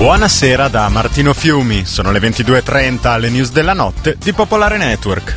Buonasera da Martino Fiumi, sono le 22.30 alle news della notte di Popolare Network.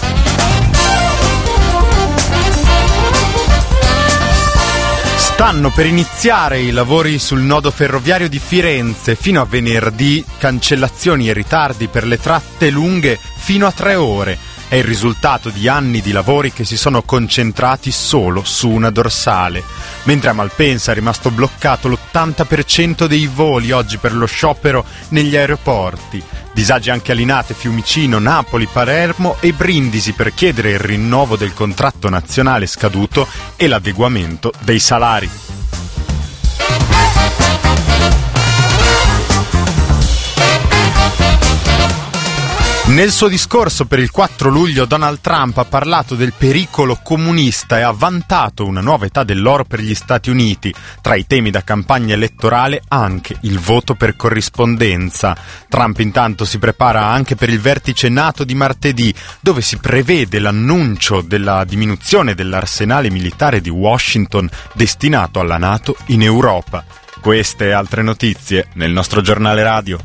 Stanno per iniziare i lavori sul nodo ferroviario di Firenze. Fino a venerdì, cancellazioni e ritardi per le tratte lunghe fino a 3 ore. È il risultato di anni di lavori che si sono concentrati solo su una dorsale. Mentre a Malpensa è rimasto bloccato l'80% dei voli oggi per lo sciopero negli aeroporti. Disagi anche a Linate, Fiumicino, Napoli, Palermo e Brindisi per chiedere il rinnovo del contratto nazionale scaduto e l'adeguamento dei salari. Nel suo discorso per il 4 luglio Donald Trump ha parlato del pericolo comunista e ha vantato una nuova età dell'oro per gli Stati Uniti. Tra i temi da campagna elettorale anche il voto per corrispondenza. Trump intanto si prepara anche per il vertice NATO di martedì, dove si prevede l'annuncio della diminuzione dell'arsenale militare di Washington destinato alla NATO in Europa. Queste e altre notizie nel nostro giornale radio.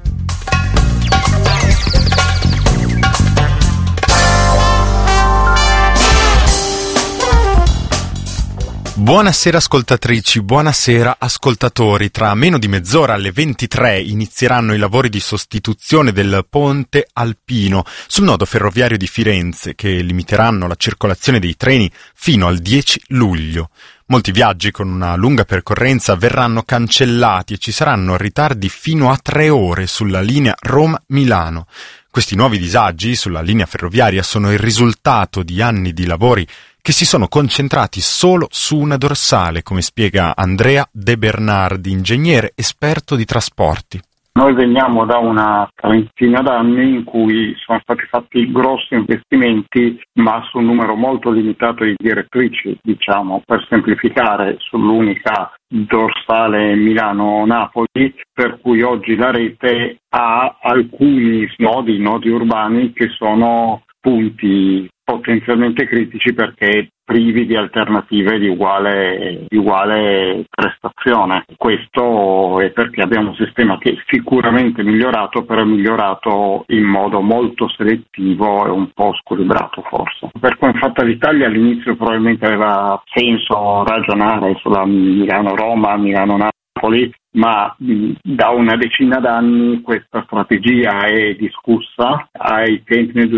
Buonasera ascoltatrici, buonasera ascoltatori. Tra meno di mezz'ora alle 23 inizieranno i lavori di sostituzione del ponte alpino sul nodo ferroviario di Firenze che limiteranno la circolazione dei treni fino al 10 luglio. Molti viaggi con una lunga percorrenza verranno cancellati e ci saranno ritardi fino a 3 ore sulla linea Roma-Milano. Questi nuovi disagi sulla linea ferroviaria sono il risultato di anni di lavori che si sono concentrati solo su una dorsale, come spiega Andrea De Bernardi, ingegnere esperto di trasporti. Noi veniamo da una trentina d'anni in cui sono stati fatti grossi investimenti, ma su un numero molto limitato di direttrici, per semplificare, sull'unica dorsale Milano-Napoli, per cui oggi la rete ha alcuni nodi urbani che sono punti potenzialmente critici perché privi di alternative di uguale prestazione. Questo è perché abbiamo un sistema che è sicuramente migliorato, però è migliorato in modo molto selettivo e un po' squilibrato forse. Per come è fatta l'Italia all'inizio probabilmente aveva senso ragionare sulla Milano-Roma, Milano-Napoli, ma da una decina d'anni questa strategia è discussa. Ai tempi nel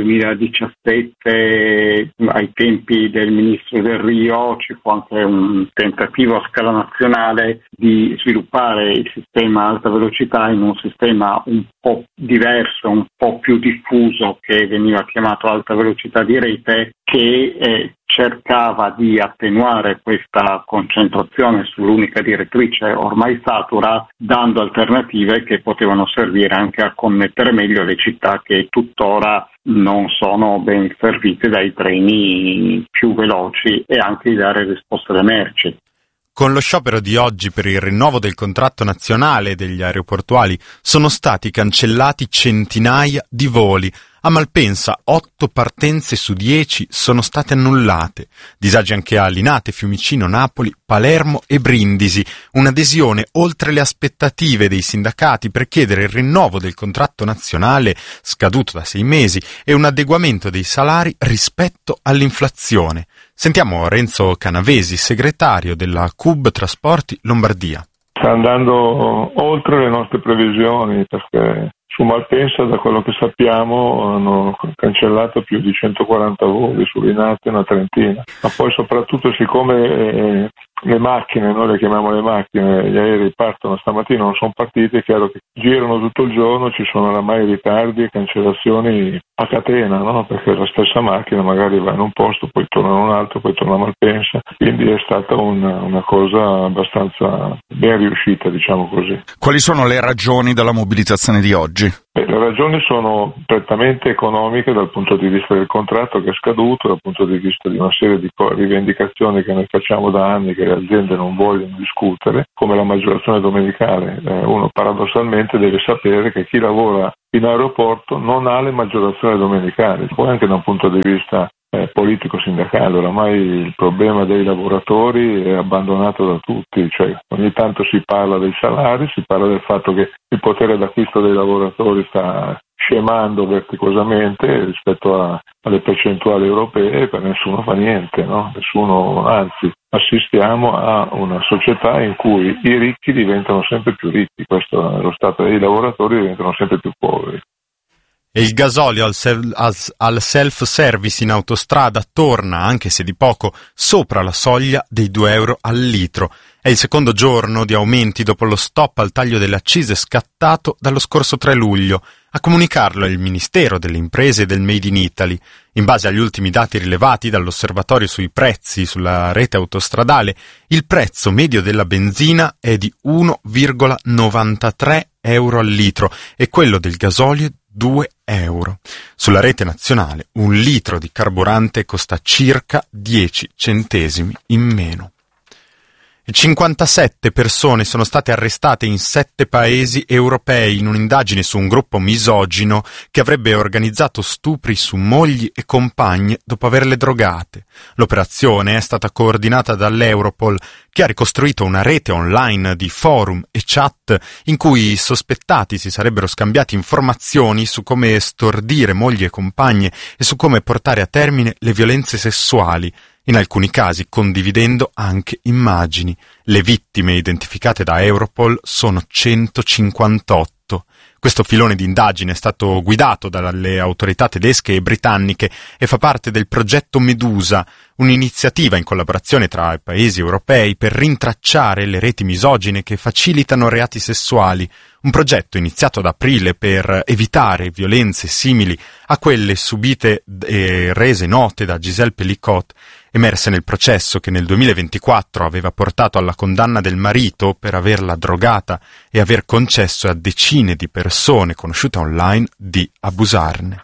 2017, ai tempi del ministro Del Rio, ci fu anche un tentativo a scala nazionale di sviluppare il sistema alta velocità in un sistema un po' diverso, un po' più diffuso, che veniva chiamato alta velocità di rete, che cercava di attenuare questa concentrazione sull'unica direttrice ormai satura, dando alternative che potevano servire anche a connettere meglio le città che tuttora non sono ben servite dai treni più veloci e anche di dare risposte alle merci. Con lo sciopero di oggi per il rinnovo del contratto nazionale degli aeroportuali sono stati cancellati centinaia di voli. A Malpensa 8 partenze su 10 sono state annullate. Disagi anche a Linate, Fiumicino, Napoli, Palermo e Brindisi. Un'adesione oltre le aspettative dei sindacati per chiedere il rinnovo del contratto nazionale scaduto da 6 mesi e un adeguamento dei salari rispetto all'inflazione. Sentiamo Renzo Canavesi, segretario della CUB Trasporti Lombardia. Sta andando oltre le nostre previsioni perché su Malpensa, da quello che sappiamo, hanno cancellato più di 140 voli, su Linate una trentina. Ma poi soprattutto siccome le macchine, noi le chiamiamo le macchine, gli aerei partono stamattina, non sono partiti, è chiaro che girano tutto il giorno, ci sono oramai ritardi e cancellazioni a catena, no? Perché la stessa macchina magari va in un posto, poi torna in un altro, poi torna a Malpensa, quindi è stata una cosa abbastanza ben riuscita, diciamo così. Quali sono le ragioni della mobilitazione di oggi? Le ragioni sono prettamente economiche dal punto di vista del contratto che è scaduto, dal punto di vista di una serie di rivendicazioni che noi facciamo da anni che le aziende non vogliono discutere, come la maggiorazione domenicale. Uno paradossalmente deve sapere che chi lavora in aeroporto non ha le maggiorazioni domenicali, poi anche da un punto di vista politico-sindacale. Oramai il problema dei lavoratori è abbandonato da tutti, cioè ogni tanto si parla dei salari, si parla del fatto che il potere d'acquisto dei lavoratori sta scemando verticosamente rispetto alle percentuali europee, per nessuno fa niente, no? Nessuno, anzi assistiamo a una società in cui i ricchi diventano sempre più ricchi, questo è lo stato, e i lavoratori diventano sempre più poveri. E il gasolio al self-service in autostrada torna, anche se di poco, sopra la soglia dei 2 euro al litro. È il secondo giorno di aumenti dopo lo stop al taglio delle accise scattato dallo scorso 3 luglio. A comunicarlo è il Ministero delle Imprese e del Made in Italy. In base agli ultimi dati rilevati dall'osservatorio sui prezzi sulla rete autostradale, il prezzo medio della benzina è di 1,93 euro al litro e quello del gasolio 2 euro. Sulla rete nazionale un litro di carburante costa circa 10 centesimi in meno. 57 persone sono state arrestate in 7 paesi europei in un'indagine su un gruppo misogino che avrebbe organizzato stupri su mogli e compagne dopo averle drogate. L'operazione è stata coordinata dall'Europol, che ha ricostruito una rete online di forum e chat in cui i sospettati si sarebbero scambiati informazioni su come stordire mogli e compagne e su come portare a termine le violenze sessuali, in alcuni casi condividendo anche immagini. Le vittime identificate da Europol sono 158. Questo filone di indagine è stato guidato dalle autorità tedesche e britanniche e fa parte del progetto Medusa, un'iniziativa in collaborazione tra i paesi europei per rintracciare le reti misogine che facilitano reati sessuali, un progetto iniziato ad aprile per evitare violenze simili a quelle subite e rese note da Gisèle Pelicot, emerse nel processo che nel 2024 aveva portato alla condanna del marito per averla drogata e aver concesso a decine di persone conosciute online di abusarne.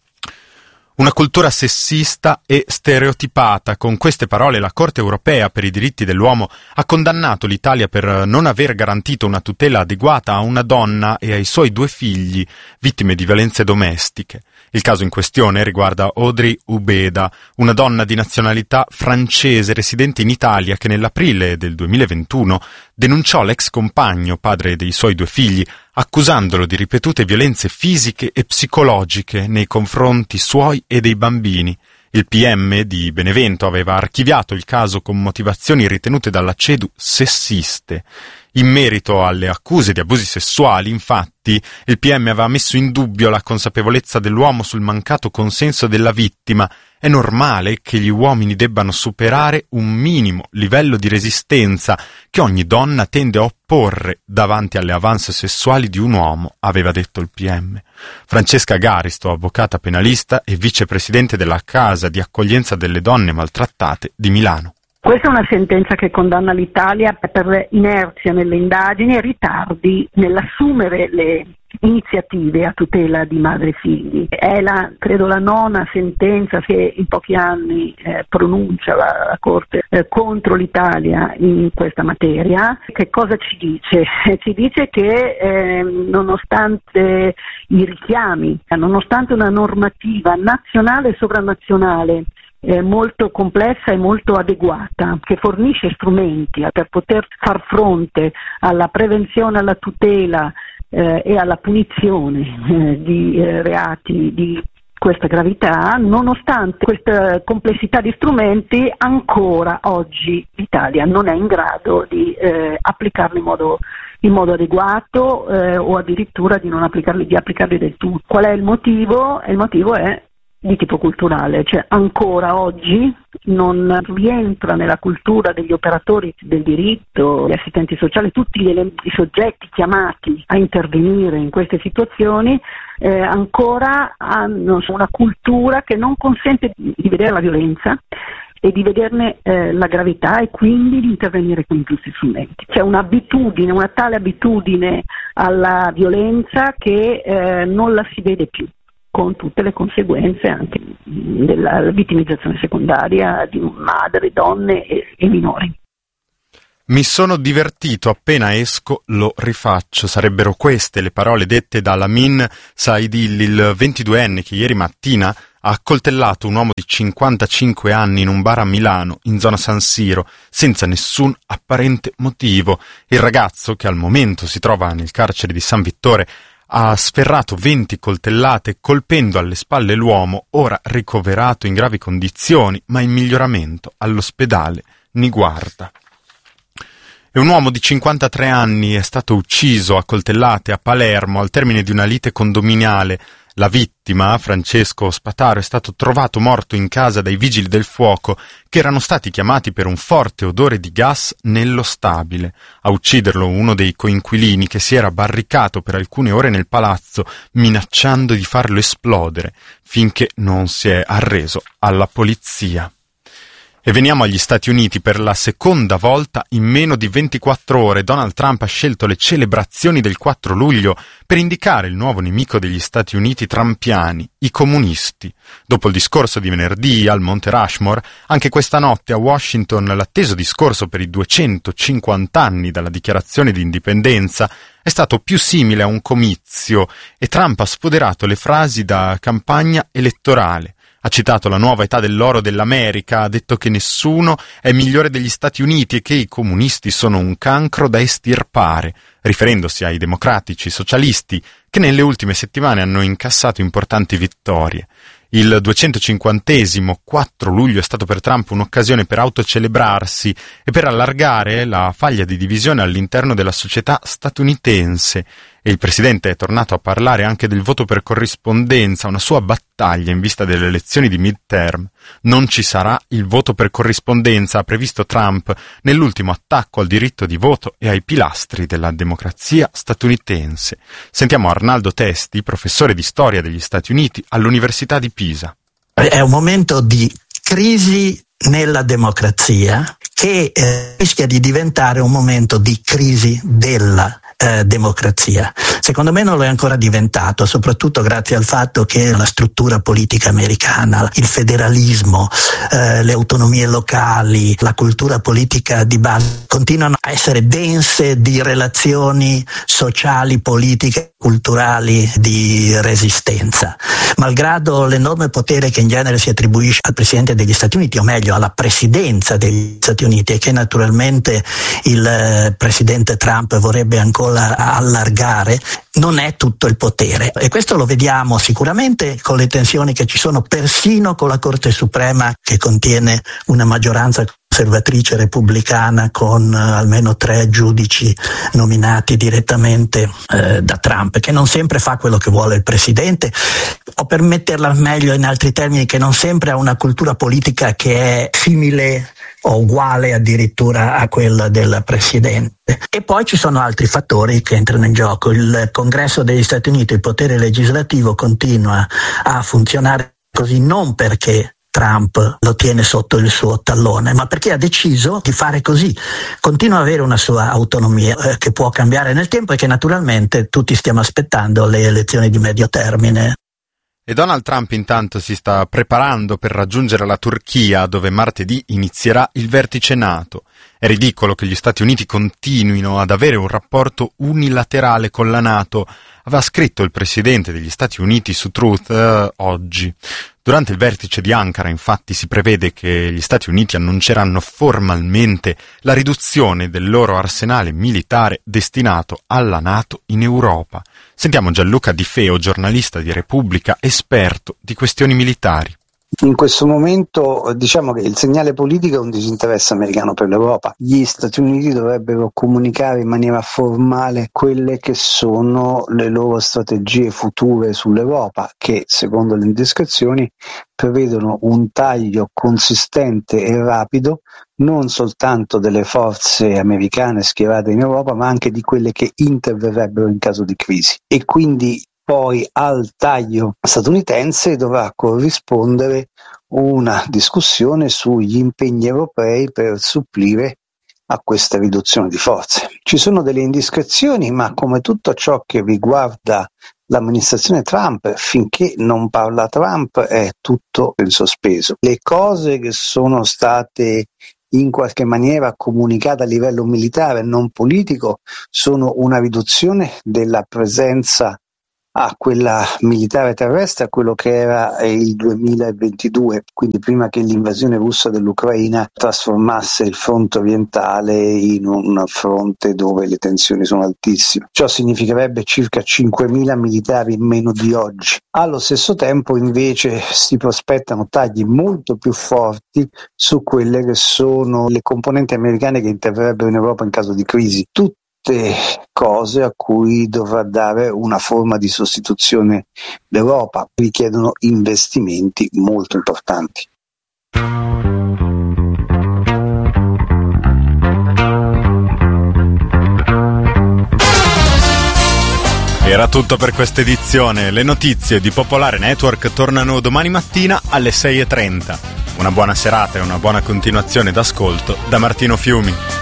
Una cultura sessista e stereotipata. Con queste parole la Corte europea per i diritti dell'uomo ha condannato l'Italia per non aver garantito una tutela adeguata a una donna e ai suoi 2 figli, vittime di violenze domestiche. Il caso in questione riguarda Audrey Ubeda, una donna di nazionalità francese residente in Italia che nell'aprile del 2021 denunciò l'ex compagno, padre dei suoi 2 figli, accusandolo di ripetute violenze fisiche e psicologiche nei confronti suoi e dei bambini. Il PM di Benevento aveva archiviato il caso con motivazioni ritenute dalla CEDU sessiste. In merito alle accuse di abusi sessuali, infatti, il PM aveva messo in dubbio la consapevolezza dell'uomo sul mancato consenso della vittima. È normale che gli uomini debbano superare un minimo livello di resistenza che ogni donna tende a opporre davanti alle avance sessuali di un uomo, aveva detto il PM. Francesca Garisto, avvocata penalista e vicepresidente della Casa di accoglienza delle donne maltrattate di Milano. Questa è una sentenza che condanna l'Italia per inerzia nelle indagini e ritardi nell'assumere le iniziative a tutela di madri e figli. È credo la 9ª sentenza che in pochi anni pronuncia la Corte contro l'Italia in questa materia. Che cosa ci dice? Ci dice che nonostante i richiami, nonostante una normativa nazionale e sovranazionale molto complessa e molto adeguata, che fornisce strumenti per poter far fronte alla prevenzione, alla tutela e alla punizione di reati di questa gravità, nonostante questa complessità di strumenti, ancora oggi l'Italia non è in grado di applicarli in modo adeguato o addirittura di applicarli del tutto. Qual è il motivo? Il motivo è di tipo culturale, cioè ancora oggi non rientra nella cultura degli operatori del diritto, gli assistenti sociali, tutti i soggetti chiamati a intervenire in queste situazioni, ancora hanno una cultura che non consente di vedere la violenza e di vederne la gravità e quindi di intervenire con i giusti strumenti. C'è un'abitudine, una tale abitudine alla violenza che non la si vede più, con tutte le conseguenze anche della vittimizzazione secondaria di madri, donne e minori. Mi sono divertito, appena esco lo rifaccio. Sarebbero queste le parole dette da Lamin Saidilli, il 22enne che ieri mattina ha accoltellato un uomo di 55 anni in un bar a Milano, in zona San Siro, senza nessun apparente motivo. Il ragazzo, che al momento si trova nel carcere di San Vittore, ha sferrato 20 coltellate colpendo alle spalle l'uomo, ora ricoverato in gravi condizioni, ma in miglioramento all'ospedale Niguarda. E un uomo di 53 anni è stato ucciso a coltellate a Palermo al termine di una lite condominiale. La vittima, Francesco Spataro, è stato trovato morto in casa dai vigili del fuoco, che erano stati chiamati per un forte odore di gas nello stabile. A ucciderlo uno dei coinquilini, che si era barricato per alcune ore nel palazzo, minacciando di farlo esplodere, finché non si è arreso alla polizia. E veniamo agli Stati Uniti. Per la seconda volta in meno di 24 ore Donald Trump ha scelto le celebrazioni del 4 luglio per indicare il nuovo nemico degli Stati Uniti trampiani, i comunisti. Dopo il discorso di venerdì al Monte Rushmore, anche questa notte a Washington l'atteso discorso per i 250 anni dalla dichiarazione di indipendenza è stato più simile a un comizio e Trump ha sfoderato le frasi da campagna elettorale. Ha citato la nuova età dell'oro dell'America, ha detto che nessuno è migliore degli Stati Uniti e che i comunisti sono un cancro da estirpare, riferendosi ai democratici socialisti che nelle ultime settimane hanno incassato importanti vittorie. Il 250° 4 luglio è stato per Trump un'occasione per autocelebrarsi e per allargare la faglia di divisione all'interno della società statunitense. E il presidente è tornato a parlare anche del voto per corrispondenza, una sua battaglia in vista delle elezioni di midterm. Non ci sarà il voto per corrispondenza, ha previsto Trump nell'ultimo attacco al diritto di voto e ai pilastri della democrazia statunitense. Sentiamo Arnaldo Testi, professore di storia degli Stati Uniti all'Università di Pisa. È un momento di crisi nella democrazia che rischia di diventare un momento di crisi della democrazia. Secondo me non lo è ancora diventato, soprattutto grazie al fatto che la struttura politica americana, il federalismo, le autonomie locali, la cultura politica di base continuano a essere dense di relazioni sociali, politiche, culturali di resistenza. Malgrado l'enorme potere che in genere si attribuisce al Presidente degli Stati Uniti, o meglio alla Presidenza degli Stati Uniti, e che naturalmente il Presidente Trump vorrebbe ancora allargare, non è tutto il potere. E questo lo vediamo sicuramente con le tensioni che ci sono persino con la Corte Suprema, che contiene una maggioranza conservatrice repubblicana con almeno 3 giudici nominati direttamente da Trump, che non sempre fa quello che vuole il presidente, o per metterla meglio in altri termini, che non sempre ha una cultura politica che è simile o uguale addirittura a quella del presidente. E poi ci sono altri fattori che entrano in gioco. Il Congresso degli Stati Uniti, il potere legislativo, continua a funzionare così non perché Trump lo tiene sotto il suo tallone, ma perché ha deciso di fare così. Continua ad avere una sua autonomia che può cambiare nel tempo e che naturalmente tutti stiamo aspettando le elezioni di medio termine. E Donald Trump intanto si sta preparando per raggiungere la Turchia, dove martedì inizierà il vertice NATO. È ridicolo che gli Stati Uniti continuino ad avere un rapporto unilaterale con la NATO, aveva scritto il presidente degli Stati Uniti su Truth oggi. Durante il vertice di Ankara, infatti, si prevede che gli Stati Uniti annunceranno formalmente la riduzione del loro arsenale militare destinato alla NATO in Europa. Sentiamo Gianluca Di Feo, giornalista di Repubblica, esperto di questioni militari. In questo momento diciamo che il segnale politico è un disinteresse americano per l'Europa. Gli Stati Uniti dovrebbero comunicare in maniera formale quelle che sono le loro strategie future sull'Europa, che secondo le indiscrezioni prevedono un taglio consistente e rapido non soltanto delle forze americane schierate in Europa, ma anche di quelle che interverrebbero in caso di crisi. E quindi poi al taglio statunitense dovrà corrispondere una discussione sugli impegni europei per supplire a questa riduzione di forze. Ci sono delle indiscrezioni, ma come tutto ciò che riguarda l'amministrazione Trump, finché non parla Trump è tutto in sospeso. Le cose che sono state in qualche maniera comunicate a livello militare, non politico, sono una riduzione della presenza a quella militare terrestre, a quello che era il 2022, quindi prima che l'invasione russa dell'Ucraina trasformasse il fronte orientale in un fronte dove le tensioni sono altissime. Ciò significherebbe circa 5.000 militari in meno di oggi. Allo stesso tempo invece si prospettano tagli molto più forti su quelle che sono le componenti americane che interverrebbero in Europa in caso di crisi. Tutte cose a cui dovrà dare una forma di sostituzione l'Europa, richiedono investimenti molto importanti. Era tutto per questa edizione. Le notizie di Popolare Network tornano domani mattina alle 6:30. Una buona serata e una buona continuazione d'ascolto da Martino Fiumi.